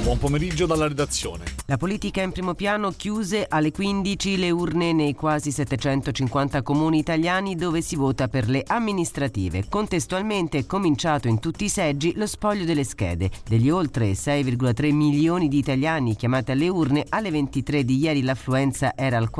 Buon pomeriggio dalla redazione. La politica in primo piano, chiuse alle 15 le urne nei quasi 750 comuni italiani dove si vota per le amministrative. Contestualmente è cominciato in tutti i seggi lo spoglio delle schede. Degli oltre 6,3 milioni di italiani chiamati alle urne, alle 23 di ieri l'affluenza era al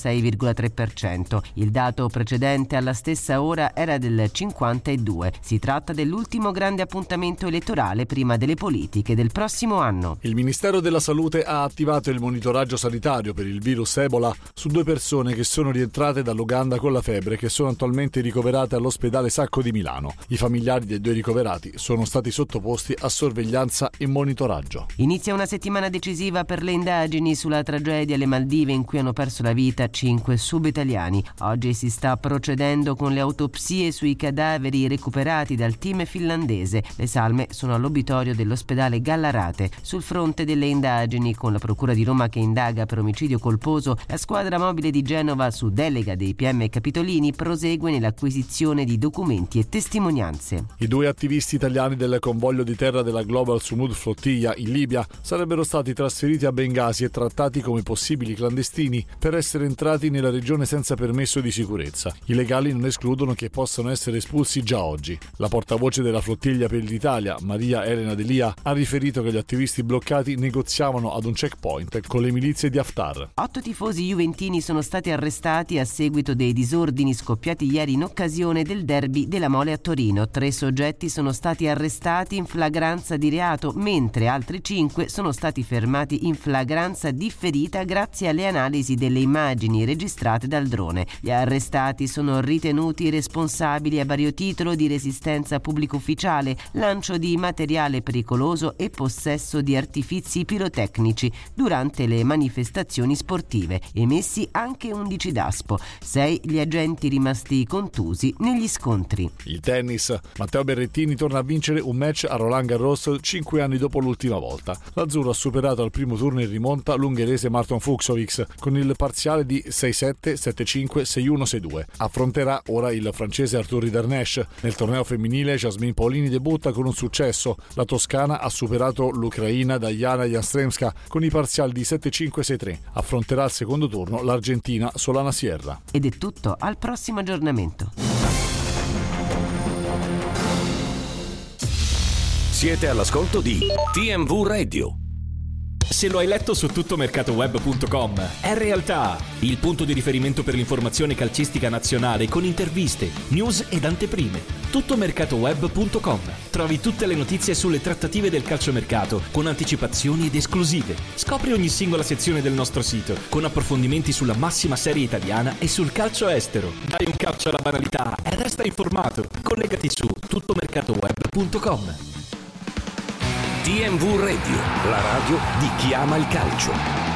46,3%. Il dato precedente alla stessa ora era del 52%. Si tratta dell'ultimo grande appuntamento elettorale prima delle politiche del prossimo anno. Il Ministero della Salute ha attivato il monitoraggio sanitario per il virus Ebola su 2 persone che sono rientrate dall'Uganda con la febbre e che sono attualmente ricoverate all'ospedale Sacco di Milano. I familiari dei 2 ricoverati sono stati sottoposti a sorveglianza e monitoraggio. Inizia una settimana decisiva per le indagini sulla tragedia alle Maldive in cui hanno perso la vita 5 subitaliani. Oggi si sta procedendo con le autopsie sui cadaveri recuperati dal team finlandese. Le salme sono all'obitorio dell'ospedale Gallarate. Sul fronte delle indagini, con la Procura di Roma che indaga per omicidio colposo, la squadra mobile di Genova, su delega dei PM Capitolini, prosegue nell'acquisizione di documenti e testimonianze. I 2 attivisti italiani del convoglio di terra della Global Sumud Flotilla in Libia sarebbero stati trasferiti a Bengasi e trattati come possibili clandestini per essere entrati nella regione senza permesso di sicurezza. I legali non escludono che possano essere espulsi già oggi. La portavoce della Flottiglia per l'Italia, Maria Elena Delia, ha riferito che gli attivisti bloccati negoziavano ad un checkpoint con le milizie di Haftar. 8 tifosi juventini sono stati arrestati a seguito dei disordini scoppiati ieri in occasione del derby della Mole a Torino. 3 soggetti sono stati arrestati in flagranza di reato, mentre altri 5 sono stati fermati in flagranza differita grazie alle analisi delle immagini registrate dal drone. Gli arrestati sono ritenuti responsabili a vario titolo di resistenza pubblico ufficiale, lancio di materiale pericoloso e possesso di artifizi pirotecnici durante le manifestazioni sportive. Emessi anche 11 DASPO, 6 gli agenti rimasti contusi negli scontri. Il tennis. Matteo Berrettini torna a vincere un match a Roland Garros 5 anni dopo l'ultima volta. L'azzurro ha superato al primo turno in rimonta l'ungherese Marton Fucsovics con il parziale di 6-7, 7-5, 6-1, 6-2. Affronterà ora il francese Arthur Ridernesch. Nel torneo femminile Jasmine Paolini debutta con un successo. La toscana ha superato l'ucraina Diana Yastremska con i parziali di 7-5, 6-3. Affronterà al secondo turno l'argentina Solana Sierra. Ed è tutto, al prossimo aggiornamento. Siete all'ascolto di TMV Radio. Se lo hai letto su tuttomercatoweb.com, è realtà, il punto di riferimento per l'informazione calcistica nazionale con interviste, news ed anteprime. Tuttomercatoweb.com. Trovi tutte le notizie sulle trattative del calciomercato con anticipazioni ed esclusive. Scopri ogni singola sezione del nostro sito con approfondimenti sulla massima serie italiana e sul calcio estero. Dai un calcio alla banalità e resta informato. Collegati su tuttomercatoweb.com. TMV Radio, la radio di chi ama il calcio.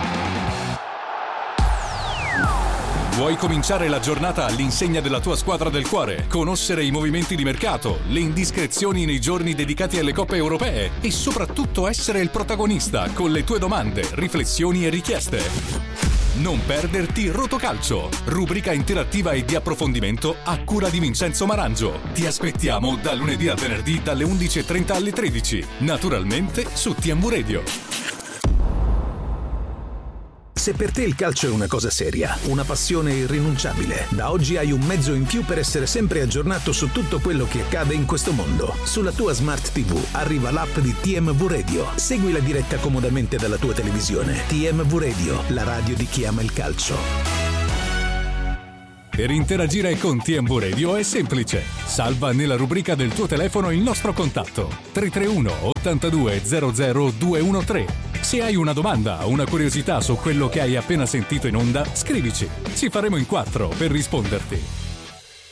Vuoi cominciare la giornata all'insegna della tua squadra del cuore? Conoscere i movimenti di mercato, le indiscrezioni nei giorni dedicati alle coppe europee e soprattutto essere il protagonista con le tue domande, riflessioni e richieste? Non perderti Rotocalcio, rubrica interattiva e di approfondimento a cura di Vincenzo Marangio. Ti aspettiamo da lunedì a venerdì dalle 11:30 alle 13, naturalmente su TMV Radio. Se per te il calcio è una cosa seria, una passione irrinunciabile, da oggi hai un mezzo in più per essere sempre aggiornato su tutto quello che accade in questo mondo. Sulla tua Smart TV arriva l'app di TMV Radio. Segui la diretta comodamente dalla tua televisione. TMV Radio, la radio di chi ama il calcio. Per interagire con TMV Radio è semplice. Salva nella rubrica del tuo telefono il nostro contatto 331 82 00 213. Se hai una domanda o una curiosità su quello che hai appena sentito in onda, scrivici. Ci faremo in 4 per risponderti.